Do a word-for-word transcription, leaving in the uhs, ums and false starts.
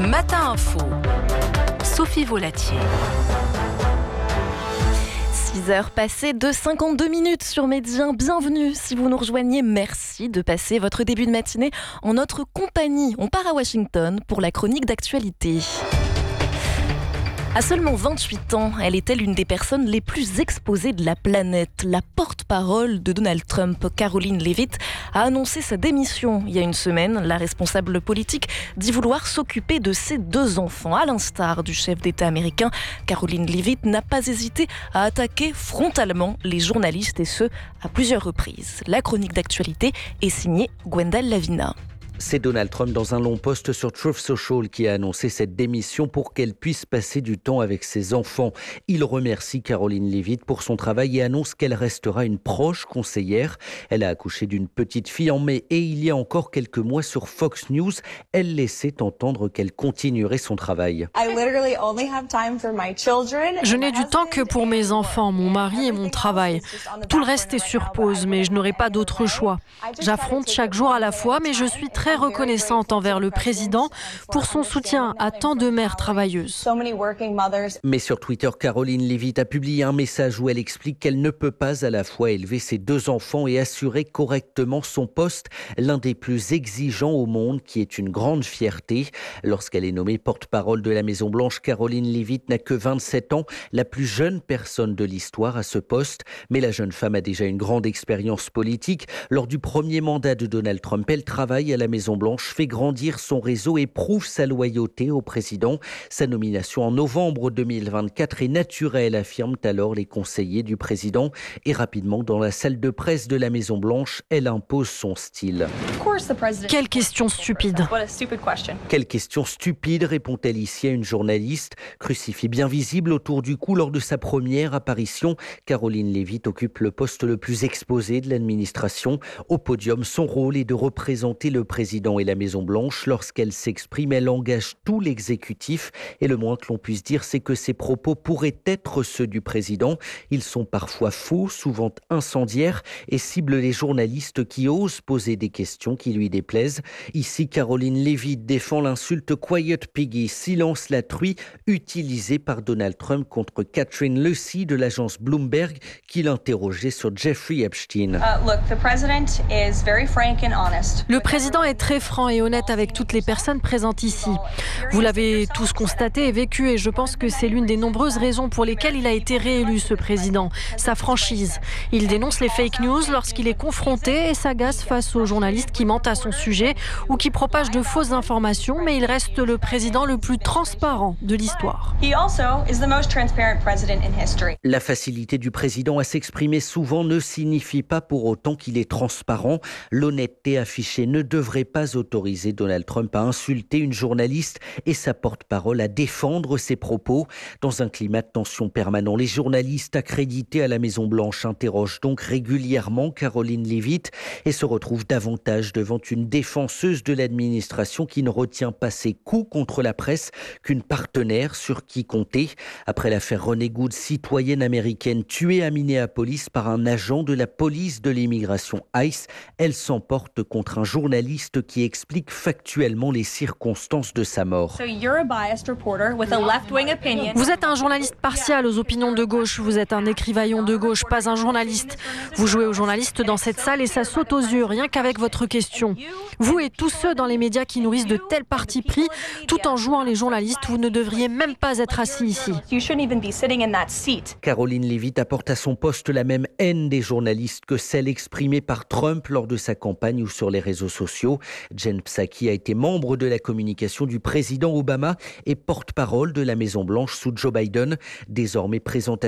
Matin Info, Sophie Volatier. six heures passées de cinquante-deux minutes sur Médien. Bienvenue si vous nous rejoignez. Merci de passer votre début de matinée en notre compagnie. On part à Washington pour la chronique d'actualité. À seulement vingt-huit ans, elle était l'une des personnes les plus exposées de la planète. La porte-parole de Donald Trump, Karoline Leavitt, a annoncé sa démission il y a une semaine. La responsable politique dit vouloir s'occuper de ses deux enfants. À l'instar du chef d'État américain, Karoline Leavitt n'a pas hésité à attaquer frontalement les journalistes et ce, à plusieurs reprises. La chronique d'actualité est signée Gwendal Lavina. C'est Donald Trump dans un long post sur Truth Social qui a annoncé cette démission pour qu'elle puisse passer du temps avec ses enfants. Il remercie Karoline Leavitt pour son travail et annonce qu'elle restera une proche conseillère. Elle a accouché d'une petite fille en mai et il y a encore quelques mois sur Fox News, elle laissait entendre qu'elle continuerait son travail. Je n'ai du temps que pour mes enfants, mon mari et mon travail. Tout le reste est sur pause, mais je n'aurai pas d'autre choix. J'affronte chaque jour à la fois, mais je suis très reconnaissante envers le président pour son soutien à tant de mères travailleuses. Mais sur Twitter, Karoline Leavitt a publié un message où elle explique qu'elle ne peut pas à la fois élever ses deux enfants et assurer correctement son poste, l'un des plus exigeants au monde, qui est une grande fierté. Lorsqu'elle est nommée porte-parole de la Maison-Blanche, Karoline Leavitt n'a que vingt-sept ans, la plus jeune personne de l'histoire à ce poste. Mais la jeune femme a déjà une grande expérience politique. Lors du premier mandat de Donald Trump, elle travaille à la Maison-Blanche, fait grandir son réseau et prouve sa loyauté au président. Sa nomination en novembre deux mille vingt-quatre est naturelle, affirment alors les conseillers du président. Et rapidement, dans la salle de presse de la Maison-Blanche, elle impose son style. Quelle question stupide. Quelle question stupide, répond-elle ici à une journaliste. Crucifix bien visible autour du cou lors de sa première apparition, Karoline Leavitt occupe le poste le plus exposé de l'administration. Au podium, son rôle est de représenter le président et la Maison-Blanche. Lorsqu'elle s'exprime, elle engage tout l'exécutif. Et le moins que l'on puisse dire, c'est que ses propos pourraient être ceux du président. Ils sont parfois faux, souvent incendiaires et ciblent les journalistes qui osent poser des questions qui lui déplaisent. Ici, Karoline Leavitt défend l'insulte Quiet Piggy, silence la truie, utilisée par Donald Trump contre Catherine Lucey de l'agence Bloomberg qui l'interrogeait sur Jeffrey Epstein. Uh, look, the president is very frank and honest. Le président est très franc et honnête avec toutes les personnes présentes ici. Vous l'avez tous constaté et vécu et je pense que c'est l'une des nombreuses raisons pour lesquelles il a été réélu, ce président. Sa franchise. Il dénonce les fake news lorsqu'il est confronté et s'agace face aux journalistes qui mentent à son sujet ou qui propagent de fausses informations, mais il reste le président le plus transparent de l'histoire. La facilité du président à s'exprimer souvent ne signifie pas pour autant qu'il est transparent. L'honnêteté affichée ne devrait pas autoriser Donald Trump à insulter une journaliste et sa porte-parole à défendre ses propos. Dans un climat de tension permanent, les journalistes accrédités à la Maison-Blanche interrogent donc régulièrement Karoline Leavitt et se retrouvent davantage devant une défenseuse de l'administration qui ne retient pas ses coups contre la presse qu'une partenaire sur qui compter. Après l'affaire Renée Good, citoyenne américaine tuée à Minneapolis par un agent de la police de l'immigration ICE, elle s'emporte contre un journaliste qui explique factuellement les circonstances de sa mort. Vous êtes un journaliste partial aux opinions de gauche, vous êtes un écrivaillon de gauche, pas un journaliste. Vous jouez aux journalistes dans cette salle et ça saute aux yeux, rien qu'avec votre question. Vous et tous ceux dans les médias qui nourrissent de tels partis pris, tout en jouant les journalistes, vous ne devriez même pas être assis ici. Karoline Leavitt apporte à son poste la même haine des journalistes que celle exprimée par Trump lors de sa campagne ou sur les réseaux sociaux. Jen Psaki a été membre de la communication du président Obama et porte-parole de la Maison-Blanche sous Joe Biden, désormais présentatrice